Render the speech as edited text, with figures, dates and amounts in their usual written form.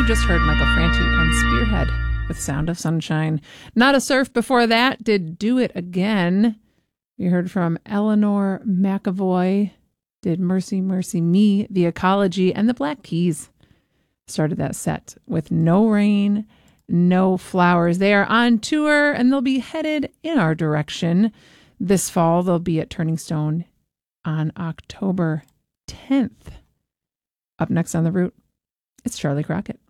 You just heard Michael Franti and Spearhead with Sound of Sunshine. Not a Surf before that did Do It Again. We heard from Eleanor McAvoy, did Mercy, Mercy Me, The Ecology, and the Black Keys. Started that set with No Rain, No Flowers. They are on tour and they'll be headed in our direction this fall. They'll be at Turning Stone on October 10th. Up next on the route, it's Charlie Crockett.